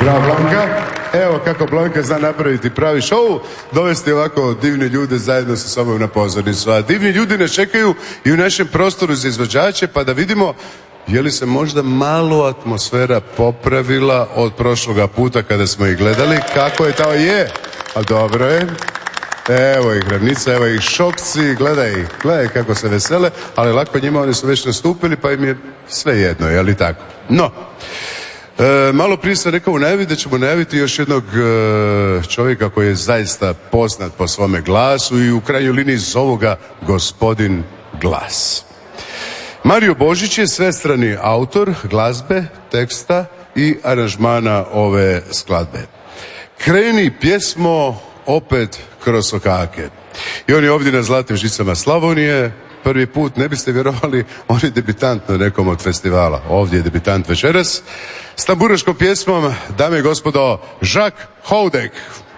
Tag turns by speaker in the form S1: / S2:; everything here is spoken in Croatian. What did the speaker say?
S1: Bravo Blanka. Evo kako Blanka zna napraviti pravi show, dovesti ovako divne ljude zajedno sa sobom na pozornicu. A divni ljudi ne čekaju i u našem prostoru za izvođače, pa da vidimo je li se možda malo atmosfera popravila od prošloga puta kada smo ih gledali. Kako je to? Je. A dobro je. Evo ih Ravnica, evo ih Šokci, gledaj kako se vesele, ali lako njima, oni su već nastupili pa im je sve jedno, je li tako? No, malo prije sam rekao u najavi da ćemo najaviti još jednog čovjeka koji je zaista poznat po svome glasu i u krajnjoj liniji zovu ga Gospodin Glas. Mario Božić je svestrani autor glazbe, teksta i aranžmana ove skladbe. Kreni pjesmo opet kroz okake. I on je ovdje na Zlatnim žicama Slavonije. Prvi put, ne biste vjerovali, on je debitant na nekom od festivala. Ovdje je debitant večeras. S tamburaškom pjesmom, dame i gospodo, Jacques Houdek.